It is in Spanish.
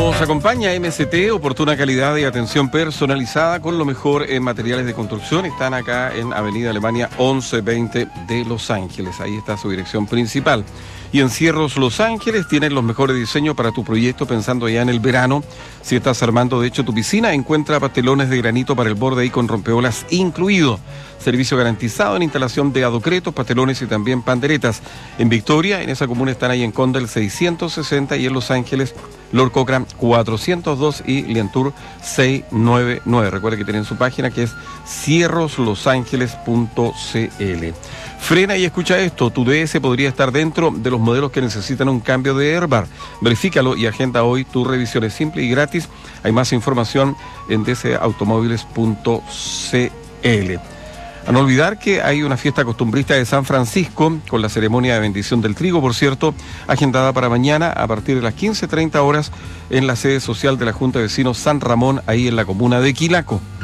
Nos acompaña MST, oportuna calidad y atención personalizada con lo mejor en materiales de construcción. Están acá en Avenida Alemania 1120 de Los Ángeles. Ahí está su dirección principal. Y en Cierros Los Ángeles tienen los mejores diseños para tu proyecto pensando ya en el verano. Si estás armando de hecho tu piscina, encuentra pastelones de granito para el borde y con rompeolas incluido. Servicio garantizado en instalación de adocretos, pastelones y también panderetas. En Victoria, en esa comuna están ahí en Condel 660 y en Los Ángeles, Lord Cochrane 402 y Lientour 699. Recuerda que tienen su página que es cierroslosangeles.cl. Frena y escucha esto, tu DS podría estar dentro de los modelos que necesitan un cambio de airbag. Verifícalo y agenda hoy tu revisión, es simple y gratis. Hay más información en dsautomóviles.cl. A no olvidar que hay una fiesta costumbrista de San Francisco con la ceremonia de bendición del trigo, por cierto, agendada para mañana a partir de las 15:30 horas en la sede social de la Junta de Vecinos San Ramón, ahí en la comuna de Quilaco.